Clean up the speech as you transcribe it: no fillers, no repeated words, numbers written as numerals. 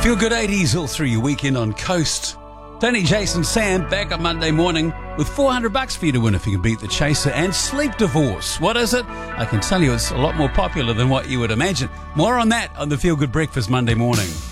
Feel good 80s all through your weekend on Coast. Tony, Jason, Sam back on Monday morning with $400 for you to win if you can beat the Chaser and Sleep Divorce. What is it? I can tell you it's a lot more popular than what you would imagine. More on that on the Feel Good Breakfast Monday morning.